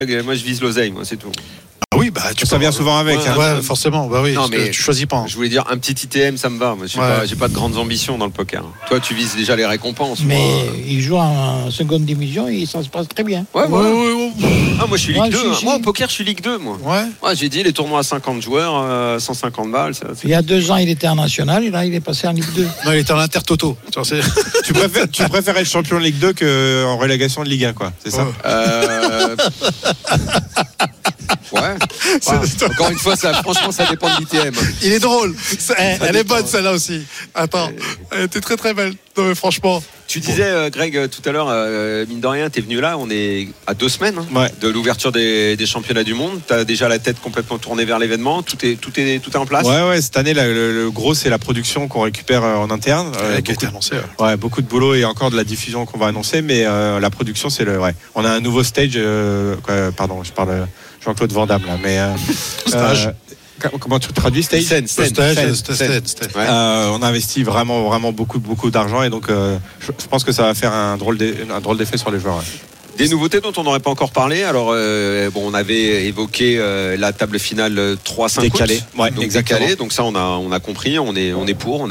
Moi, je vise l'oseille, moi, c'est tout. Ah oui, bah ça vient souvent avec. Ouais, forcément. Bah oui. Non, mais tu choisis pas. Hein. Je voulais dire un petit ITM, ça me va. Moi, j'ai pas de grandes ambitions dans le poker. Toi, tu vises déjà les récompenses. Mais il joue en seconde division et ça se passe très bien. Ouais. Ah, moi, je suis Ligue 2. Moi, au poker, je suis Ligue 2, moi. Ouais. J'ai dit les tournois à 50 joueurs, 150 balles. Il y a 2 ans, il était en national et là, il est passé en Ligue 2. Non, il était en intertoto. Tu préfères être champion de Ligue 2 qu'en relégation de Ligue 1, quoi. C'est ça. Ouais. Encore une fois, franchement, ça dépend de l'ITM. Il est drôle. Elle est bonne, celle-là aussi. Attends, elle était très très belle. Non, mais franchement. Tu disais, Greg, tout à l'heure, mine de rien, t'es venu là, on est à 2 semaines de l'ouverture des championnats du monde. T'as déjà la tête complètement tournée vers l'événement. Tout est en place. Ouais. Cette année, le gros, c'est la production qu'on récupère en interne. Qui a été annoncé. Ouais, beaucoup de boulot et encore de la diffusion qu'on va annoncer. Mais la production, c'est on a un nouveau stage. Pardon, je parle Jean-Claude Van Damme là, mais stage. Comment tu traduis stage? Stage. On a investi vraiment beaucoup d'argent et donc je pense que ça va faire un drôle d'effet sur les joueurs. Ouais. Des nouveautés dont on n'aurait pas encore parlé. Alors, on avait évoqué la table finale 3-5 décalée. Ouais, donc exactement. Décalée. Donc ça, on a compris. On est pour. On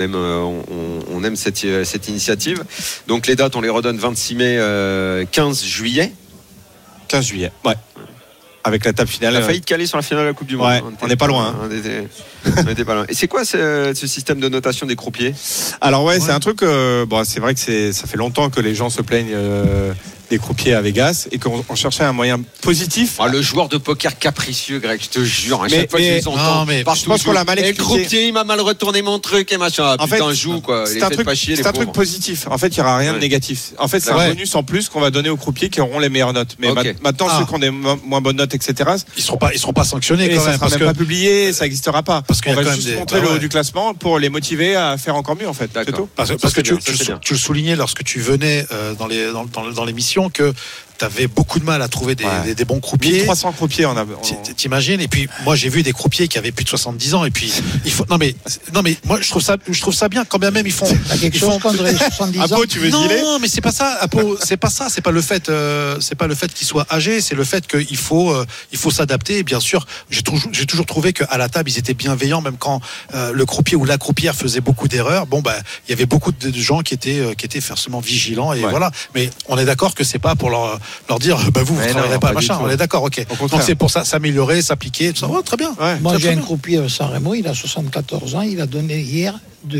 aime cette initiative. Donc les dates, on les redonne 26 mai, 15 juillet. 15 juillet. Ouais. Avec la table finale. On a failli te caler sur la finale de la Coupe du Monde. Ouais, on n'est pas loin. On était pas loin. Et c'est quoi ce système de notation des croupiers? Alors c'est un truc. C'est vrai que ça fait longtemps que les gens se plaignent des croupiers à Vegas et qu'on cherchait un moyen positif. Le joueur de poker capricieux, Greg, je te jure. Chaque fois que je les entends, je pense qu'on l'a mal expliqué. Le croupier, il m'a mal retourné mon truc et machin. En fait, joue quoi. C'est un truc positif. En fait, il n'y aura rien de négatif. En fait, c'est un bonus en plus qu'on va donner aux croupiers qui auront les meilleures notes. Mais maintenant, ceux qui ont des moins bonnes notes, etc. Ils seront pas sanctionnés quand même. Ça sera même pas publié, ça n'existera pas. Parce qu'on va juste montrer le haut du classement pour les motiver à faire encore mieux en fait. C'est tout. Parce que tu le soulignais lorsque tu venais dans l'émission que t'avais beaucoup de mal à trouver des bons croupiers. 1300 croupiers t'imagines. Et puis moi j'ai vu des croupiers qui avaient plus de 70 ans et puis il faut non mais moi je trouve ça bien quand bien même ils font quelque chose contre les 70 ans. Apo, tu veux dealer? Non mais c'est pas ça Apo, c'est pas le fait qu'ils soient âgés, c'est le fait qu'il faut s'adapter. Et bien sûr j'ai toujours trouvé qu'à la table ils étaient bienveillants même quand le croupier ou la croupière faisait beaucoup d'erreurs. Il y avait beaucoup de gens qui étaient forcément vigilants et voilà. Mais on est d'accord que c'est pas pour leur dire vous travaillerez pas machin. On est d'accord, ok. Donc c'est pour ça s'améliorer, s'appliquer, tout ça. Très bien. Ouais. Moi j'ai un croupier à San Remo, il a 74 ans, il a donné hier de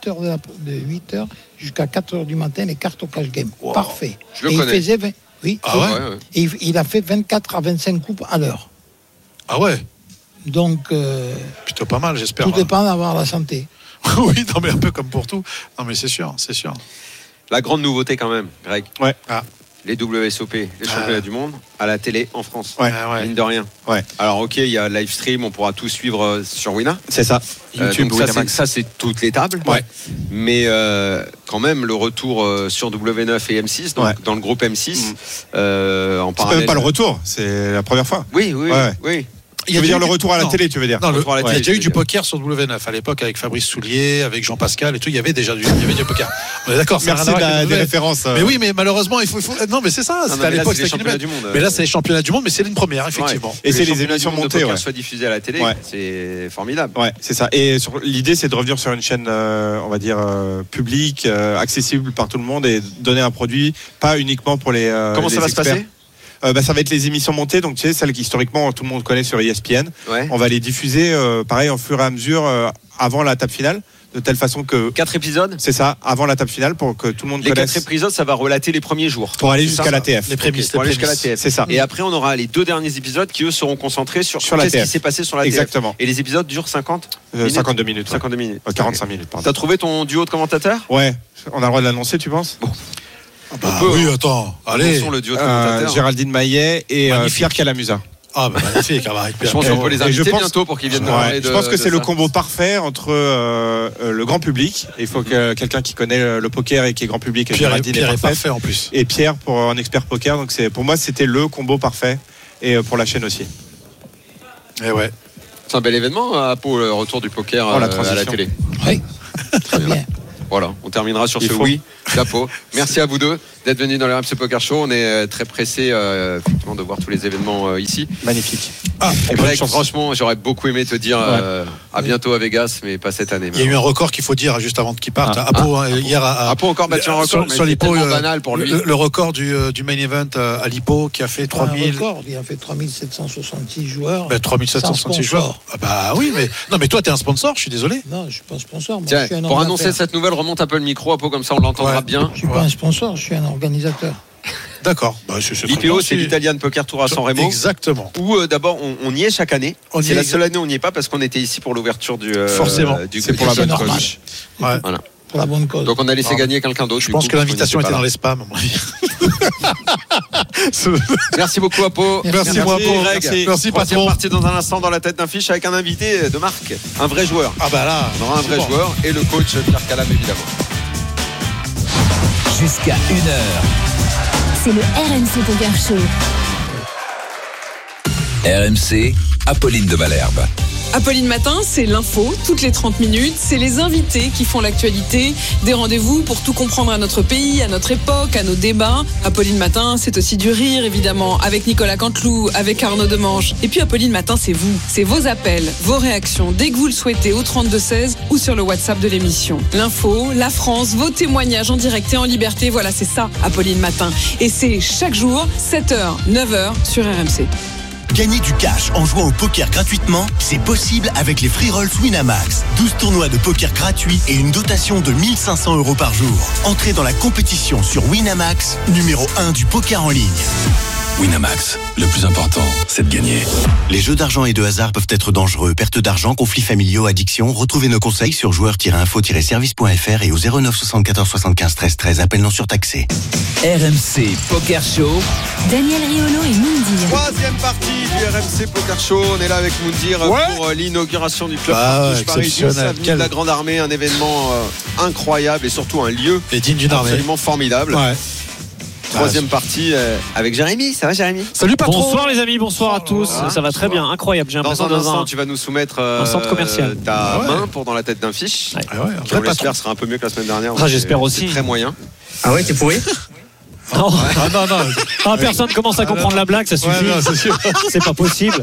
8h jusqu'à 4h du matin les cartes au cash game. Wow. Parfait. Je le connais. Il faisait et il a fait 24 à 25 coupes à l'heure. Ah ouais. Donc plutôt pas mal, j'espère. Tout dépend d'avoir la santé. Oui, non mais un peu comme pour tout. Non mais c'est sûr. La grande nouveauté quand même, Greg. Ouais. Les WSOP, les championnats du monde, à la télé en France. Mine de rien. Ouais. Alors ok, il y a live stream, on pourra tout suivre sur Wina. C'est ça. YouTube, ça c'est toutes les tables. Ouais. Mais quand même le retour sur W9 et M6, donc dans le groupe M6. En parallèle. C'est même pas le retour, c'est la première fois. Oui. Tu veux dire le retour à la télé, tu veux dire? Non, il y a déjà eu du poker sur W9 à l'époque avec Fabrice Soulier, avec Jean-Pascal et tout. Il y avait déjà du poker. On est d'accord. Merci des références. Mais oui, mais malheureusement, il faut. Non, mais c'est ça. C'était à l'époque, c'était championnats du monde. Mais là, c'est les championnats du monde, mais c'est une première, effectivement. Et c'est les émissions montées. Soit diffusées à la télé, c'est formidable. Ouais, c'est ça. Et l'idée, c'est de revenir sur une chaîne, on va dire publique, accessible par tout le monde et donner un produit, pas uniquement pour les. Comment ça va se passer? Ça va être les émissions montées, donc tu sais, celles qu'historiquement tout le monde connaît sur ESPN. On va les diffuser pareil au fur et à mesure avant la table finale, de telle façon que 4 épisodes, c'est ça, avant la table finale, pour que tout le monde connaisse. Les 4 épisodes, ça va relater les premiers jours pour aller jusqu'à la TF. Les prémices, pour aller jusqu'à la TF. C'est ça. Et après on aura les 2 derniers épisodes qui eux seront concentrés sur la qu'est-ce TF. qui s'est passé sur la TF. Exactement. Et les épisodes durent 52 minutes. 52 minutes. 45 minutes, pardon. T'as trouvé ton duo de commentateurs? Ouais, on a le droit de l'annoncer, tu penses? Oui, attends, allez. Le duo de commentateurs. Géraldine Maillet et Pierre Calamusa. Magnifique. Je pense qu'on peut les inviter bientôt pour qu'ils viennent nous parler de. Je pense que c'est le combo parfait entre le grand public. Il faut que quelqu'un qui connaît le poker et qui est grand public. Pierre est parfait en plus. Et Pierre pour un expert poker. Donc pour moi c'était le combo parfait et pour la chaîne aussi. Et ouais. C'est un bel événement pour le retour du poker à la télé. Oui. Très bien. Voilà, on terminera sur ce oui. Chapeau. Merci à vous deux d'être venus dans le RMC Poker Show. On est très pressés effectivement de voir tous les événements ici. Magnifique. Et Greg, franchement, j'aurais beaucoup aimé te dire à bientôt à Vegas, mais pas cette année. Il y a eu un record qu'il faut dire juste avant qu'il parte. Apo, hier Apo encore battu un record sur l'Hippo, banal pour lui. Le record du main event à l'Hippo qui a fait 3000. Il a fait 3766 joueurs. 3766 joueurs. Ah bah oui, mais non, mais toi t'es un sponsor, je suis désolé. Non, je suis pas un sponsor. Moi, Tiens, je suis un pour annoncer organisateur. cette nouvelle, remonte un peu le micro, Apo, comme ça on l'entendra bien. Je suis pas un sponsor, je suis un organisateur. D'accord. L'IPO, c'est l'Italian Poker Tour à San Remo. Exactement. Où d'abord on y est chaque année. C'est la seule année où on n'y est pas parce qu'on était ici pour l'ouverture du. Forcément. C'est pour la bonne cause. Ouais. Voilà. Pour la bonne cause. Donc on a laissé gagner quelqu'un d'autre. Je pense que l'invitation était dans les spams, à mon avis. Merci beaucoup, Apo. Merci, Apo. Merci, patron. Parti dans un instant dans la tête d'un fiche avec un invité de marque, un vrai joueur. Ah bah là, on aura un vrai joueur et le coach Pierre Calam évidemment. Jusqu'à 1h. C'est le RMC Poker Show. RMC, Apolline de Malherbe. Apolline Matin, c'est l'info, toutes les 30 minutes. C'est les invités qui font l'actualité. Des rendez-vous pour tout comprendre à notre pays, à notre époque, à nos débats. Apolline Matin, c'est aussi du rire, évidemment, avec Nicolas Canteloup, avec Arnaud Demange. Et puis Apolline Matin, c'est vous. C'est vos appels, vos réactions, dès que vous le souhaitez, au 32-16 ou sur le WhatsApp de l'émission. L'info, la France, vos témoignages en direct et en liberté. Voilà, c'est ça, Apolline Matin. Et c'est chaque jour, 7h, 9h sur RMC. Gagner du cash en jouant au poker gratuitement, c'est possible avec les free rolls Winamax. 12 tournois de poker gratuits et une dotation de 1 500 € par jour. Entrez dans la compétition sur Winamax, numéro 1 du poker en ligne. Winamax, le plus important, c'est de gagner. Les jeux d'argent et de hasard peuvent être dangereux. Perte d'argent, conflits familiaux, addiction. Retrouvez nos conseils sur joueurs-info-service.fr et au 09 74 75 13 13. Appel non surtaxé. RMC Poker Show. Daniel Riolo et Moundir. Troisième partie du RMC Poker Show. On est là avec Moundir pour l'inauguration du club parisien, avenue de la Grande Armée. Un événement incroyable et surtout un lieu absolument formidable. Ouais. Troisième partie avec Jérémy. Ça va, Jérémy? Salut patron. Bonsoir les amis, bonsoir à tous. Ça va très bien, incroyable. J'ai dans un instant, tu vas nous soumettre un centre commercial. Ta main pour dans la tête d'un fiche. Qui on l'espère sera un peu mieux que la semaine dernière. J'espère aussi. C'est très moyen. Ah ouais, t'es pourri? Non. Non. Personne commence à comprendre la blague, ça suffit. C'est pas possible.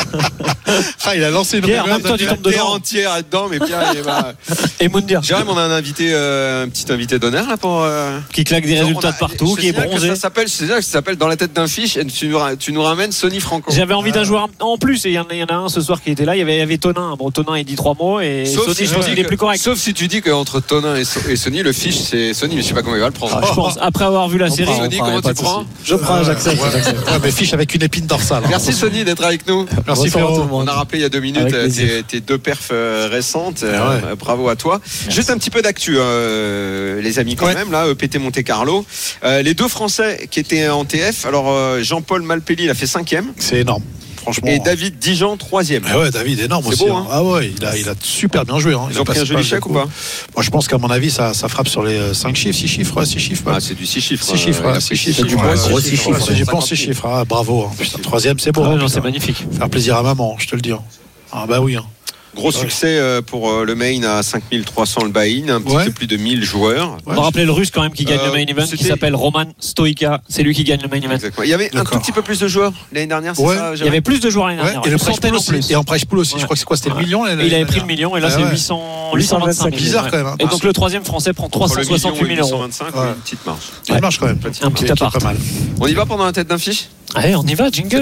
Il a lancé une Pierre, même toi tu tombes dedans. Entière dedans, mais Pierre il va. Et Moundir. Jérémy, on a un petit invité d'honneur là pour. Qui claque des résultats de partout, qui est bronzé. Ça s'appelle dans la tête d'un fiche. Et tu nous ramènes Sonny Franco. J'avais envie d'un joueur en plus, et il y en a un ce soir qui était là. Il y avait Tonin. Bon, Tonin il dit 3 mots et Sonny, je pense qu'il est plus correct. Sauf si tu dis qu'entre Tonin et Sonny, le fiche c'est Sonny, mais je sais pas comment il va le prendre. Je pense, après avoir vu la série. Sonny, comment tu prends? Je prends, j'accepte. Mais fiche avec une épine dorsale. Merci Sonny d'être avec nous. Merci Féro. On a rappelé il y a 2 minutes tes 2 perfs récentes. Bravo à toi. Merci. Juste un petit peu d'actu, les amis, quand même. Là, EPT Monte Carlo. Les 2 Français qui étaient en TF. Alors, Jean-Paul Malpelli, il a fait 5e. C'est énorme. Franchement. Et David Dijon 3e. David énorme aussi. Beau, hein. Ah ouais, il a super bien joué. Ils ont pris un joli chèque ou pas? Moi je pense qu'à mon avis ça frappe sur les 5 chiffres, 6 chiffres, 6 chiffres. Ah, c'est du 6 chiffres. 6 chiffres, 6 chiffres. Je pense 6 chiffres. Bravo. Putain, 3e, c'est beau. C'est magnifique. Faire plaisir à maman, je te le dis. Ah bah oui. Gros succès pour le main à 5300 le buy-in, un petit peu plus de 1000 joueurs. On va rappeler le russe quand même qui gagne le main event, qui s'appelle Roman Stoïka. C'est lui qui gagne le main event. Exactement. Il y avait un tout petit peu plus de joueurs l'année dernière, c'est ça? Il y avait plus de joueurs l'année dernière. Et le prize pool aussi. Et en prize pool aussi, je crois que c'est quoi? C'était le million. Il avait pris le million et là c'est 825 000. Bizarre quand même. Et donc le 3e français prend 368 000 €. 825, une petite marge. Une marge quand même. Un petit appart. Pas mal. On y va pendant la tête d'un fiche? Allez, on y va, jingle.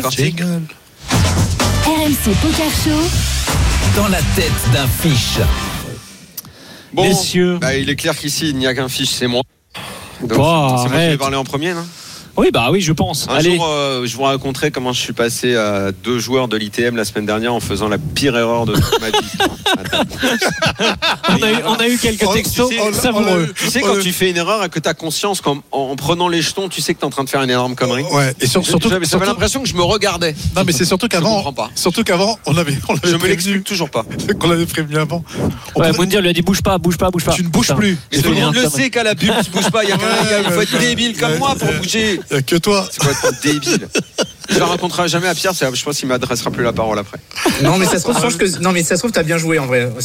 RMC Poker Show. Dans la tête d'un fiche. Bon, messieurs. Il est clair qu'ici, il n'y a qu'un fiche, c'est moi. Donc, c'est moi qui vais parler en premier, non? Oui, je pense. Un jour, je vous raconterai comment je suis passé à 2 joueurs de l'ITM la semaine dernière en faisant la pire erreur de toute ma vie. on a eu quelques textos savoureux. Tu sais, quand tu fais une erreur et que tu as conscience qu'en prenant les jetons, tu sais que tu es en train de faire une énorme connerie. Ouais, et surtout. J'avais l'impression que je me regardais. Non, mais c'est surtout qu'avant, on l'avait je me l'explique toujours pas. Qu'on l'avait prévenu avant. Moundir lui a dit bouge pas. Tu ne bouges plus. Et tout le monde le sait qu'à la pub, tu bouges pas. Il faut être débile comme moi pour bouger. Il n'y a que toi. C'est quoi être débile? Je le raconterai jamais à Pierre, je pense qu'il m'adressera plus la parole après. Non, mais ça se trouve, t'as bien joué en vrai.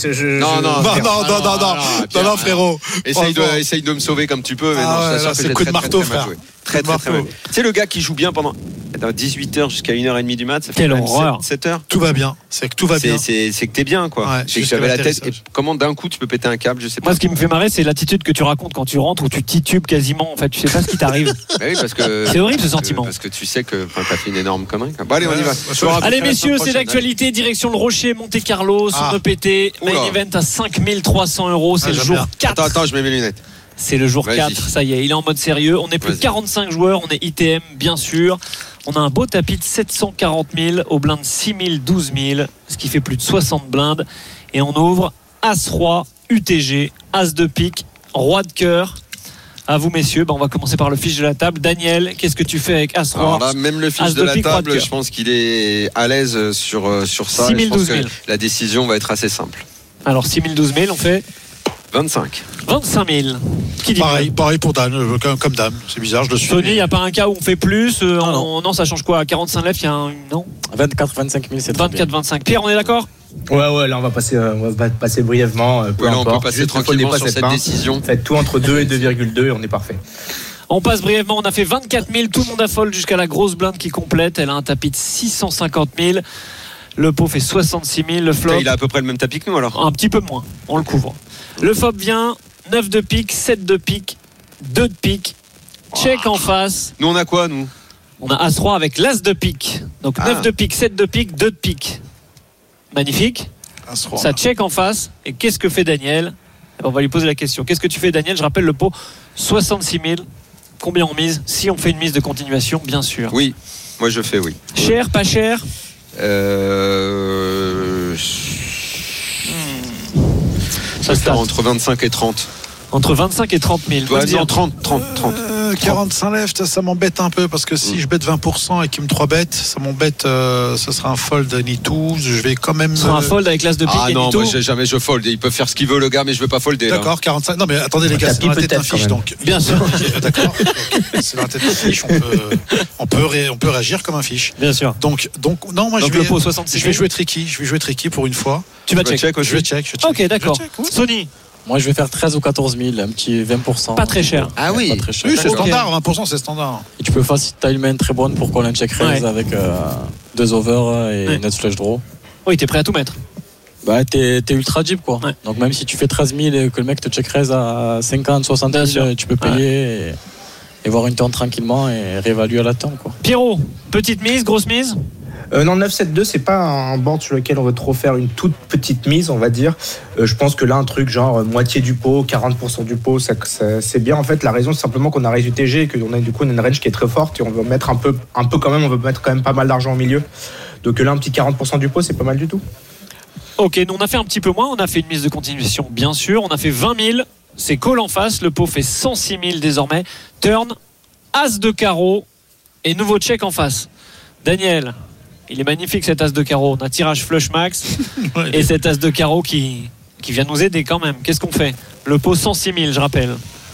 Non, frérot. Essaye de me sauver comme tu peux, mais c'est le coup de marteau, frère. Très mal. Tu sais, le gars qui joue bien pendant 18h jusqu'à 1h30 du mat, ça fait 7h. Tout va bien. C'est que tout va bien. C'est que t'es bien, quoi. Ouais, c'est que j'avais la tête. Et comment d'un coup tu peux péter un câble, je sais pas. Moi, ce qui me fait marrer, c'est l'attitude que tu racontes quand tu rentres où tu titubes quasiment. En fait, tu sais pas ce qui t'arrive. Oui, parce que c'est horrible ce sentiment. Parce que tu sais que t'as fait une énorme connerie. Bon, allez, on y va. Allez, messieurs, c'est l'actualité. Direction le Rocher, Monte Carlo, son EPT. Main event à 5300 €. C'est le jour 4. Attends, je mets mes lunettes. C'est le jour 4, ça y est, il est en mode sérieux. On est plus de 45 joueurs, on est ITM bien sûr. On a un beau tapis de 740 000 au blind 6 000, 12 000, ce qui fait plus de 60 blindes. Et on ouvre As-Roi, UTG, As de pique, Roi de cœur. À vous messieurs, on va commencer par le fiche de la table. Daniel, qu'est-ce que tu fais avec As-Roi? Alors là, même le fiche de la table, je pense qu'il est à l'aise sur ça. 6 000, 12 000. La décision va être assez simple. Alors 6 000, 12 000, on fait 25 000. Qui dit pareil pour Dan, comme Dan. C'est bizarre, je le suis. Tony, il n'y a pas un cas où on fait plus non, ça change quoi? À 45 lèvres, il y a un. Non 24, 25 000, c'est 24, 25. Pierre, on est d'accord? Ouais, là on va passer brièvement. On peut passer tranquillement sur cette décision. Faites tout entre 2 et 2,2 et on est parfait. On passe brièvement, on a fait 24 000, tout le monde affole jusqu'à la grosse blinde qui complète. Elle a un tapis de 650 000. Le pot fait 66 000, le flop. Il a à peu près le même tapis que nous alors? Un petit peu moins, on le couvre. Le flop vient 9 de pique, 7 de pique, 2 de pique, check en face. Nous on a quoi nous? On a As-Roi avec l'As de pique. Donc 9 de pique, 7 de pique, 2 de pique. Magnifique. As-Roi. Ça check en face. Et qu'est-ce que fait Daniel? On va lui poser la question. Qu'est-ce que tu fais Daniel? Je rappelle le pot 66 000. Combien on mise? Si on fait une mise de continuation, bien sûr. Oui, moi je fais oui. Cher, pas cher? Ça se fait entre 25 et 30. Entre 25 et 30 000. Ouais, non, 30. 45 lèvres, ça m'embête un peu parce que si je bête 20% et qu'il me 3 bêtes, ça m'embête. Ce sera un fold ni tout. Je vais quand même. Ce sera un fold avec l'as de pique. Ah non, moi jamais je fold. Il peut faire ce qu'il veut le gars, mais je veux pas folder. D'accord, là. 45. Non mais attendez les gars, c'est dans la tête d'un fiche donc. Bien sûr. D'accord. C'est dans la tête d'un fiche. On peut réagir comme un fiche. Bien sûr. Donc non, moi donc je vais. Le pot 66 000. Je vais jouer tricky pour une fois. Tu vas check. Je vais check. Ok, d'accord. Sony. Moi, je vais faire 13 ou 14 000, un petit 20%. Pas très cher. Ah oui. Pas très cher. Oui, c'est standard. 20%, c'est standard. Et tu peux faire si tu as une main très bonne pour qu'on ait un check raise avec 2 over et net flush draw. Oui, t'es prêt à tout mettre. Bah, t'es ultra deep, quoi. Ouais. Donc, même si tu fais 13 000 et que le mec te check raise à 50, 60 000, tu peux payer et voir une turn tranquillement et réévaluer à la turn, quoi. Pierrot, petite mise, grosse mise? Non, 9-7-2, c'est pas un board sur lequel on veut trop faire une toute petite mise, on va dire. Je pense que là, un truc genre moitié du pot, 40% du pot, ça, c'est bien. En fait, la raison, c'est simplement qu'on a raise UTG et qu'on a du coup une range qui est très forte et on veut mettre un peu quand même, on veut mettre quand même pas mal d'argent au milieu. Donc là, un petit 40% du pot, c'est pas mal du tout. Ok, nous on a fait un petit peu moins, on a fait une mise de continuation, bien sûr. On a fait 20 000, c'est call en face, le pot fait 106 000 désormais. Turn, As de carreau et nouveau check en face. Daniel, il est magnifique cet As de carreau. On a tirage flush max et cet As de carreau qui vient nous aider quand même. Qu'est-ce qu'on fait? Le pot 106 000, je rappelle.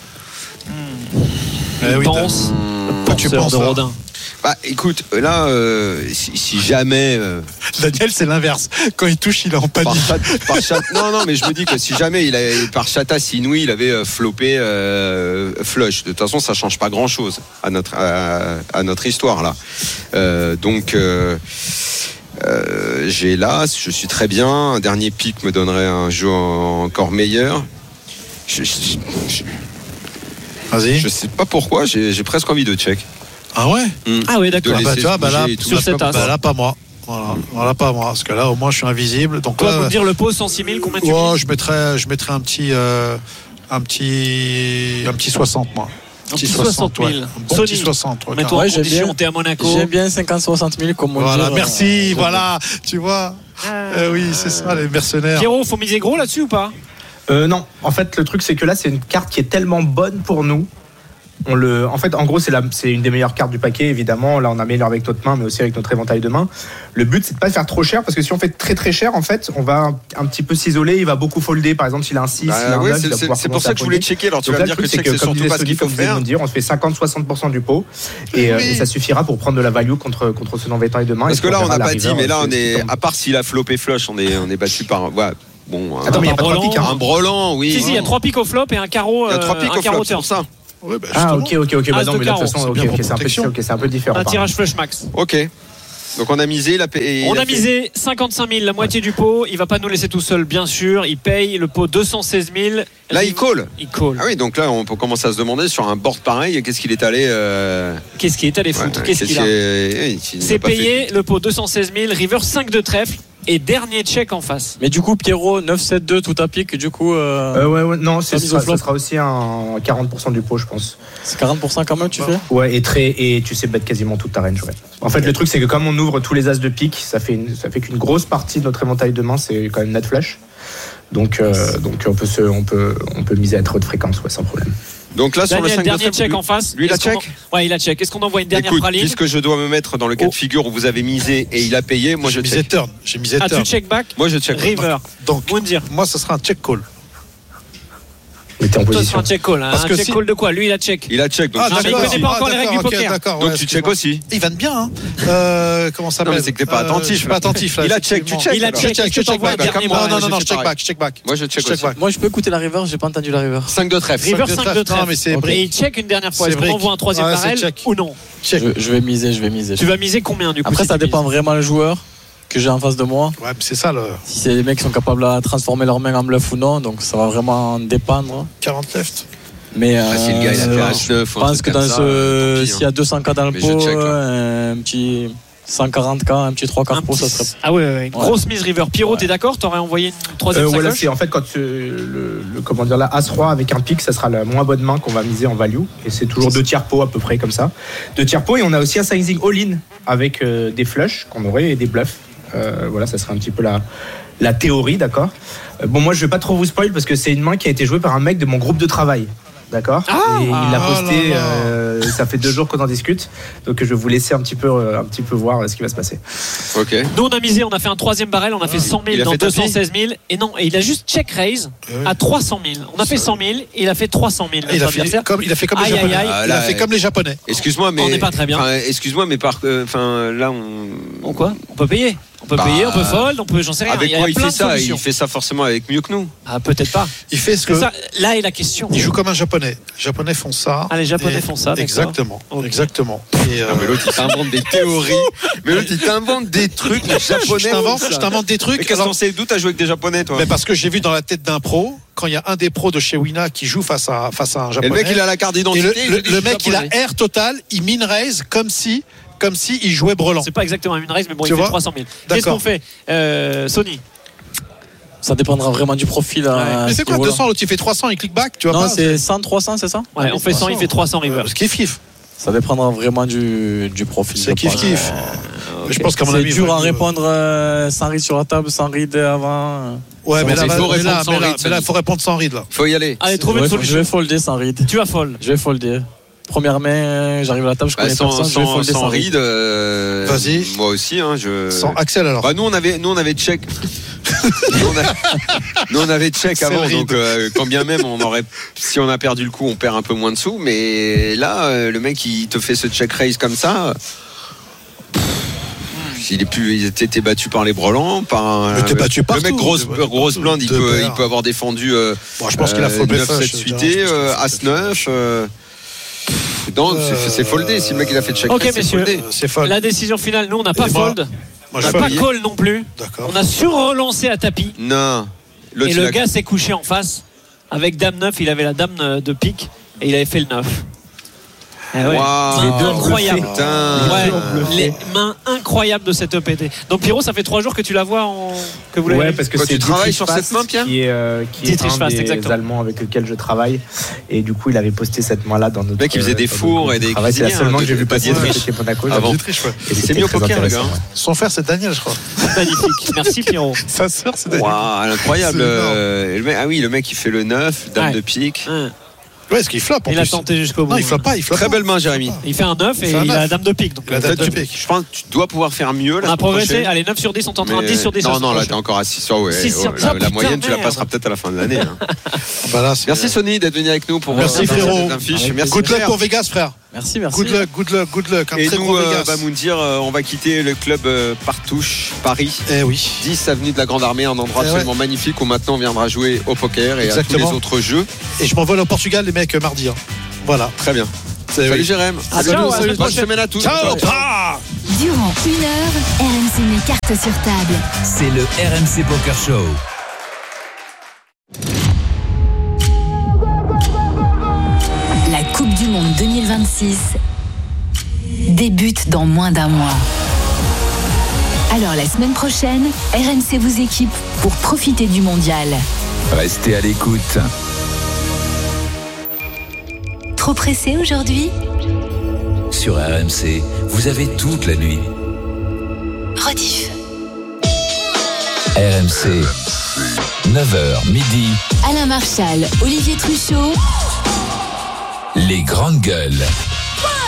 Pense. Quand tu penses de Rodin. Bah écoute, là, si jamais. Daniel, c'est l'inverse. Quand il touche, il est en panique. Non, mais je me dis que si jamais par chatas inouï, il avait floppé flush. De toute façon, ça change pas grand-chose à notre histoire là. Donc. J'ai l'as, je suis très bien. Un dernier pic me donnerait un jeu encore meilleur. Vas-y. Je sais pas pourquoi, j'ai presque envie de check. Ah ouais. Ah ouais, d'accord. Bah, tu vois, là, sur cette as. Là, pas moi. Voilà, pas moi. Parce que là, au moins, je suis invisible. Donc, toi, pour dire le pot 106 000, combien tu mets? je mettrais un petit 60, moi. Un petit 60 000. Ouais. Un bon petit 60. Ouais, mets-toi en condition, t'es à Monaco. J'aime bien 50-60 000 comme on dit. Voilà, merci, voilà, tu vois. Oui, c'est ça, les mercenaires. Pierrot, faut miser gros là-dessus ou pas? Non, en fait, le truc, c'est que là, c'est une carte qui est tellement bonne pour nous En fait, en gros, c'est une des meilleures cartes du paquet, évidemment. Là, on améliore avec notre main, mais aussi avec notre éventail de main. Le but, c'est de pas faire trop cher, parce que si on fait très très cher, en fait, on va un petit peu s'isoler. Il va beaucoup folder. Par exemple, s'il a un 6, il a un 9, il va pouvoir c'est pour ça que je voulais checker. Alors, tu vas me dire que c'est surtout pas ce qu'il faut faire. On se fait 50-60% du pot, et ça suffira pour prendre de la value contre son éventail de main. Parce que là, on n'a pas dit, mais là, on est, à part s'il a flop et flush, on est battu par. Bon, attends, mais il n'y a pas 3 piques. Un brelan, oui. Si, il y a 3 piques au flop et un carreau. Il y a 3 piques au flop, c'est pour ça. Ouais, ok. Bah non, mais de toute façon, c'est un peu différent. Un tirage flush max. Ok. Donc on a misé, on a misé 55 000, la moitié du pot. Il va pas nous laisser tout seul, bien sûr. Il paye le pot 216 000. Là, il call. Ah oui, donc là, on peut commencer à se demander sur un board pareil, qu'est-ce qu'il est allé. Qu'est-ce qu'il est allé foutre? Qu'est-ce qu'il a C'est payé le pot 216 000. River 5 de trèfle. Et dernier check en face. Mais du coup, Pierrot, 9-7-2, tout à pique, du coup. Ouais, non, ça sera aussi un 40% du pot, je pense. C'est 40% quand même, tu fais? Ouais, et tu sais bet quasiment toute ta range, ouais. En fait, le truc, c'est que comme on ouvre tous les as de pique, ça fait qu'une grosse partie de notre éventail de main, c'est quand même net flash. Donc on peut miser à très haute fréquence, ouais, sans problème. Donc là, sur le 5 dernier check en face. Lui, il a check. Ouais, il a check. Est-ce qu'on envoie une dernière praline? Puisque je dois me mettre dans le cas de figure où vous avez misé et il a payé, moi je check. J'ai misé turn. Ah, tu check back? Moi je check. River. Donc, moi, ça sera un check call. Mais t'es en toi, position. c'est un check call. Un check call de quoi? Lui, il a check. Il a check. Donc mais il connaît pas encore les règles du poker. Donc tu check aussi. Il vanne bien, hein. Comment ça s'appelle? Non, mais c'est que t'es pas attentif. Je suis pas attentif. Il a check, tu check. Il a check. Je check back. Non, je check back. Moi je check aussi. Moi, je peux écouter la river, j'ai pas entendu la river. 5 de trèfle. River 5 de trèfle. Et il check une dernière fois. Est-ce qu'on envoie un troisième barrel ou non? Je vais miser. Tu vas miser combien du coup? Après, ça dépend vraiment le joueur que j'ai en face de moi. Ouais, mais c'est ça le. Si c'est des mecs qui sont capables de transformer leur main en bluff ou non, donc ça va vraiment dépendre. 40 left. Mais si le gars il a fait H9, je pense que s'il y a 200K dans le pot, un petit 140K, un petit 3 quarts pot, ça serait. Ah ouais. Grosse mise River. Pierrot, t'es d'accord? T'aurais envoyé une troisième là, c'est en fait quand la As-Roi avec un pic, ça sera la moins bonne main qu'on va miser en value. Et c'est toujours 2 tiers pot à peu près comme ça. 2 tiers pot, et on a aussi un sizing all-in avec des flushs qu'on aurait et des bluffs. Voilà, ça serait un petit peu la théorie, d'accord. Bon, moi je vais pas trop vous spoil parce que c'est une main qui a été jouée par un mec de mon groupe de travail. D'accord. Et il l'a posté. Ça fait 2 jours qu'on en discute. Donc je vais vous laisser un petit peu voir ce qui va se passer. Ok. Nous on a misé, on a fait un troisième barrel, on a fait 100 000 dans 216 000. Et non, et il a juste check raise à 300 000. On a fait 100 000 et il a fait 300 000. Il a fait comme les Japonais. Il a fait comme les Japonais. Excuse-moi, mais on n'est pas très bien. Excuse-moi, mais là on. Quoi? On peut payer. On peut payer, on peut fold, on peut, j'en sais rien. Avec quoi il fait ça? Il fait ça forcément avec mieux que nous. Ah, peut-être pas. Il fait ce que. Là est la question. Il joue comme un Japonais. Les Japonais font ça. Ah, les Japonais font ça. Exactement. Okay. Exactement. Et mais l'autre il t'invente des théories. Mais l'autre il t'invente des trucs. Les Japonais. Je t'invente des trucs. Mais qu'est-ce qu'on sait? D'où t'as joué avec des Japonais, toi? Mais parce que j'ai vu dans la tête d'un pro, quand il y a un des pros de chez Wina qui joue face à un Japonais. Et le mec il a la carte d'identité. Le mec il a air total, il min raise comme si il jouait brelan. C'est pas exactement une raise, mais bon, il fait 300 000. Qu'est-ce qu'on fait, Sony? Ça dépendra vraiment du profil. Mais c'est quoi 200, l'autre il fait 300, il clique back, tu vois? Non, c'est 100, 300, c'est ça? Ouais, on fait 100, il fait 300 river. C'est kiff. Ça dépendra vraiment du profil. C'est kiff. Je pense qu'à mon avis. C'est dur à répondre sans ride sur la table, sans ride avant. Ouais, mais là, il faut répondre sans ride. Là. Faut y aller. Allez, trouver une solution. Je vais folder sans ride. Tu vas fold? Je vais folder. Première main, j'arrive à la table, je connais personne, je vais folder sans ride. Vas-y. Moi aussi, Sans Axel alors. Nous on avait check. nous on avait check avant, donc quand bien même si on a perdu le coup, on perd un peu moins de sous. Mais là, le mec il te fait ce check raise comme ça. Il était battu par les Brelans, il était battu partout. Le mec grosse blinde, il peut avoir défendu. Je pense qu'il a foldé 9-7 suité, As-9. Non, c'est foldé. Si le mec il a fait check. Ok, messieurs, c'est fold. La décision finale, nous on n'a pas fold. On n'a pas call non plus. D'accord. On a sur-relancé à tapis. Non. Et le gars s'est couché en face. Avec dame 9, il avait la dame de pique et il avait fait le 9. Ouais. Wow. Incroyable. Les mains incroyables de cette EPT. Donc Pierrot, ça fait 3 jours que tu la vois que vous l'avez. Ouais, parce que tu travailles sur cette main, Pierre, qui est un des Allemands avec lequel je travaille. Et du coup, il avait posté cette main-là dans notre. Le mec, il faisait des fours et des cuisiniers. C'est la seule main que j'ai vu passer chez Monaco. Il s'est mis au poker, le gars. Son frère, c'est Daniel, je crois. Magnifique. Merci Pierrot. Sa sœur, c'est Daniel. Incroyable. Ah oui, le mec, il fait le 9, dame de pique. Ouais, ce qu'il floppe. Il a tenté jusqu'au bout. Non, il floppe pas. Très belle main, Jérémy. Il fait un 9 et il a la dame de pique. Donc la dame de pique. Je pense que tu dois pouvoir faire mieux. On a progressé. Allez, 9 sur 10, on tentera 10 sur 10. Non, là, t'es encore à 6 sur 10. La moyenne, tu la passeras peut-être à la fin de l'année. Merci Sony d'être venu avec nous pour Merci frérot. Merci. Good luck pour Vegas, frère. Merci. Good luck. Et nous, Moundir, on va quitter le club Partouche Paris. 10 avenue de la Grande Armée, un endroit absolument magnifique où maintenant on viendra jouer au poker et à tous les autres jeux. Et je m'envole au Portugal, les mecs, mardi. Voilà. Très bien. Salut Jérém. Salut. Bonne semaine à tous. Ciao. Durant 1 heure, RMC met carte sur table. C'est le RMC Poker Show. La Coupe du Monde 2026 débute dans moins d'un mois. Alors la semaine prochaine, RMC vous équipe pour profiter du mondial. Restez à l'écoute. Trop pressé aujourd'hui ? Sur RMC, vous avez toute la nuit. Rediff. RMC, 9h midi. Alain Marchal, Olivier Truchot. Les grandes gueules.